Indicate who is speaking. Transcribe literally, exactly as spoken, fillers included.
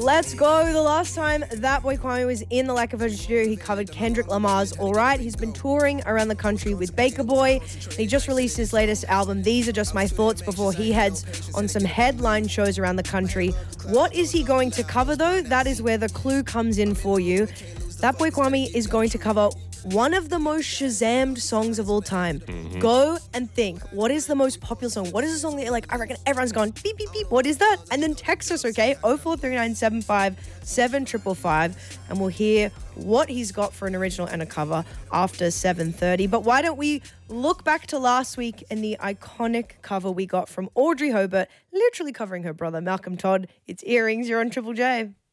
Speaker 1: Let's go. The last time that boy Kwame was in the Like a Virgin studio, he covered Kendrick Lamar's All Right. He's been touring around the country with Baker Boy. He just released his latest album, These Are Just My Thoughts, before he heads on some headline shows around the country. What is he going to cover, though? That is where the clue comes in for you. That boy Kwame is going to cover one of the most Shazammed songs of all time. Mm-hmm. Go and think, what is the most popular song? What is the song that, like, I reckon everyone's gone, beep, beep, beep, what is that? And then text us, okay? oh four three nine seven five seven five five five, and we'll hear what he's got for an original and a cover after seven thirty. But why don't we look back to last week and the iconic cover we got from Audrey Hobart, literally covering her brother, Malcolm Todd. It's Earrings. You're on Triple J.